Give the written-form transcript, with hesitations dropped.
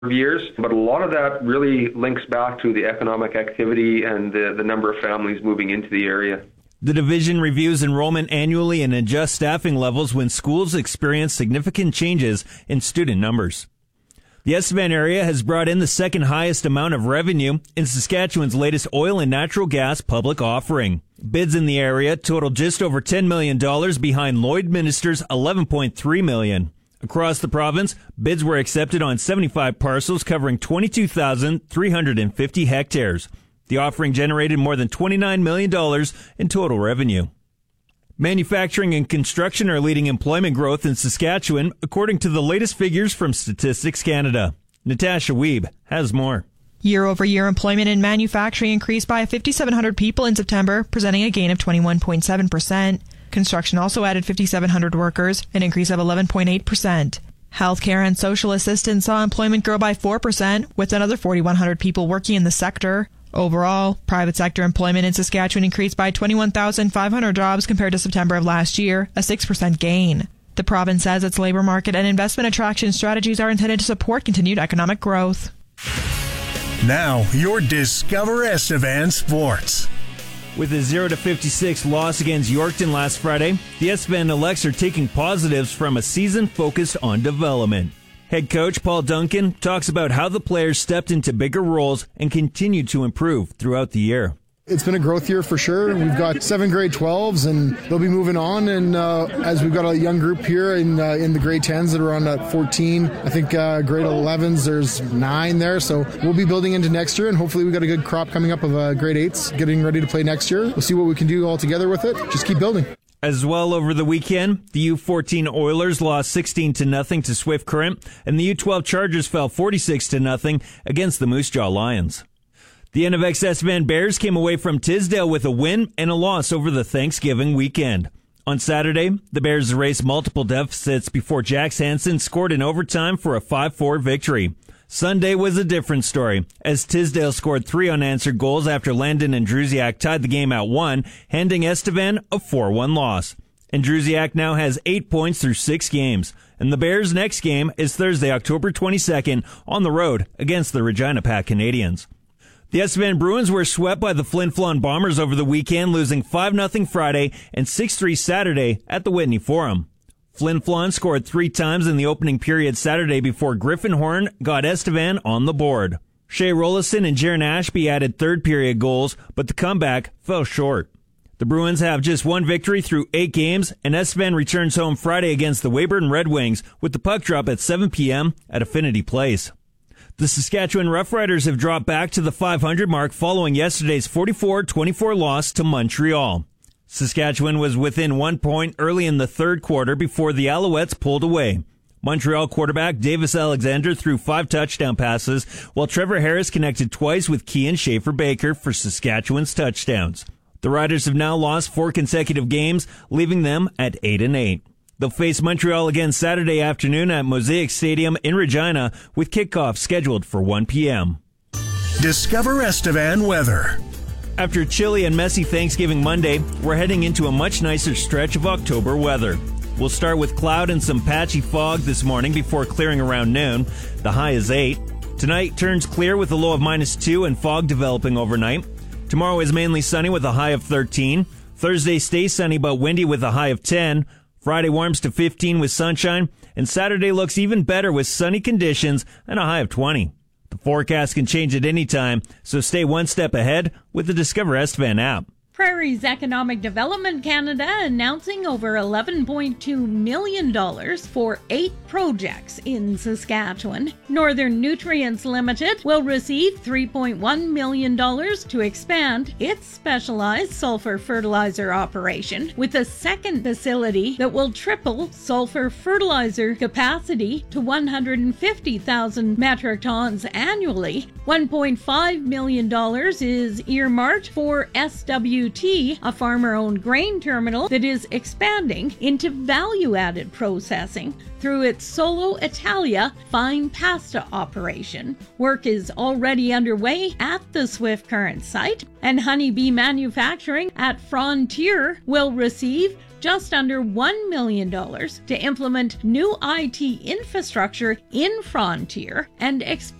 of years, but a lot of that really links back to the economic activity and the number of families moving into the area. The division reviews enrollment annually and adjusts staffing levels when schools experience significant changes in student numbers. The Estevan area has brought in the second highest amount of revenue in Saskatchewan's latest oil and natural gas public offering. Bids in the area total just over $10 million behind Lloydminster's $11.3 million. Across the province, bids were accepted on 75 parcels covering 22,350 hectares. The offering generated more than $29 million in total revenue. Manufacturing and construction are leading employment growth in Saskatchewan, according to the latest figures from Statistics Canada. Natasha Wiebe has more. Year-over-year employment in manufacturing increased by 5,700 people in September, presenting a gain of 21.7%. Construction also added 5,700 workers, an increase of 11.8%. Healthcare and social assistance saw employment grow by 4%, with another 4,100 people working in the sector. Overall, private sector employment in Saskatchewan increased by 21,500 jobs compared to September of last year, a 6% gain. The province says its labor market and investment attraction strategies are intended to support continued economic growth. Now, your Discover Estevan Sports. With a 0-56 loss against Yorkton last Friday, the Estevan Elects are taking positives from a season focused on development. Head coach Paul Duncan talks about how the players stepped into bigger roles and continued to improve throughout the year. It's been a growth year for sure. We've got 7 grade 12s and they'll be moving on. And as we've got a young group here in the grade 10s that are on at 14, I think grade 11s, there's 9 there. So we'll be building into next year and hopefully we've got a good crop coming up of grade 8s getting ready to play next year. We'll see what we can do all together with it. Just keep building. As well, over the weekend, the U14 Oilers lost 16-0 to Swift Current, and the U12 Chargers fell 46-0 against the Moose Jaw Lions. The NFX Estevan Bears came away from Tisdale with a win and a loss over the Thanksgiving weekend. On Saturday, the Bears erased multiple deficits before Jax Hansen scored in overtime for a 5-4 victory. Sunday was a different story, as Tisdale scored 3 unanswered goals after Landon Andrusiak tied the game at 1, handing Estevan a 4-1 loss. Andrusiak now has 8 points through 6 games, and the Bears' next game is Thursday, October 22nd, on the road against the Regina Pack Canadians. The Estevan Bruins were swept by the Flin Flon Bombers over the weekend, losing 5-0 Friday and 6-3 Saturday at the Whitney Forum. Flin Flon scored 3 times in the opening period Saturday before Griffin Horn got Estevan on the board. Shea Rollison and Jaron Ashby added third-period goals, but the comeback fell short. The Bruins have just 1 victory through 8 games, and Estevan returns home Friday against the Weyburn Red Wings with the puck drop at 7 p.m. at Affinity Place. The Saskatchewan Roughriders have dropped back to the 500 mark following yesterday's 44-24 loss to Montreal. Saskatchewan was within 1 point early in the third quarter before the Alouettes pulled away. Montreal quarterback Davis Alexander threw 5 touchdown passes, while Trevor Harris connected twice with Kian Schaefer-Baker for Saskatchewan's touchdowns. The Riders have now lost 4 consecutive games, leaving them at 8-8. They'll face Montreal again Saturday afternoon at Mosaic Stadium in Regina, with kickoff scheduled for 1 p.m. Discover Estevan weather. After a chilly and messy Thanksgiving Monday, we're heading into a much nicer stretch of October weather. We'll start with cloud and some patchy fog this morning before clearing around noon. The high is 8. Tonight turns clear with a low of -2 and fog developing overnight. Tomorrow is mainly sunny with a high of 13. Thursday stays sunny but windy with a high of 10. Friday warms to 15 with sunshine. And Saturday looks even better with sunny conditions and a high of 20. The forecast can change at any time, so stay one step ahead with the Discover Estevan app. Prairie's Economic Development Canada announcing over $11.2 million for 8 projects in Saskatchewan. Northern Nutrients Limited will receive $3.1 million to expand its specialized sulfur fertilizer operation with a second facility that will triple sulfur fertilizer capacity to 150,000 metric tons annually. $1.5 million is earmarked for SW WT, a farmer-owned grain terminal that is expanding into value-added processing through its Solo Italia fine pasta operation. Work is already underway at the Swift Current site, and Honeybee Manufacturing at Frontier will receive just under $1 million to implement new IT infrastructure in Frontier and